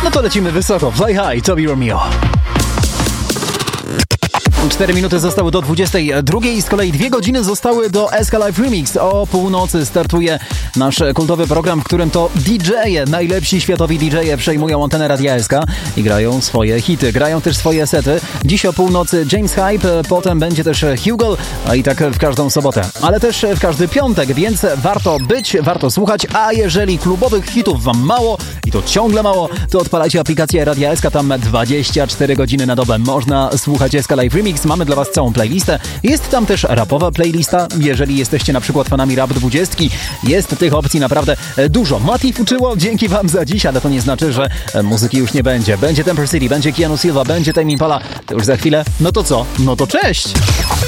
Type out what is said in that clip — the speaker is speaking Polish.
No to lecimy wysoko. Fly High, Toby Romeo. 4 minuty zostały do 22, z kolei 2 godziny zostały do SK Live Remix. O północy startuje nasz kultowy program, w którym to DJ-e, najlepsi światowi DJ-e przejmują antenę Radia SK i grają swoje hity, grają też swoje sety. Dziś o północy James Hype, potem będzie też Hugo, a i tak w każdą sobotę, ale też w każdy piątek, więc warto być, warto słuchać, a jeżeli klubowych hitów wam mało i to ciągle mało, to odpalajcie aplikację Radia SK, tam 24 godziny na dobę można słuchać SK Live Remix. Mamy dla was całą playlistę. Jest tam też rapowa playlista. Jeżeli jesteście na przykład fanami Rap 20, jest tych opcji naprawdę dużo. Mati fuczyło, dzięki wam za dziś, ale to nie znaczy, że muzyki już nie będzie. Będzie Temper City, będzie Keanu Silva, będzie Tame Impala. To już za chwilę. No to co? No to cześć!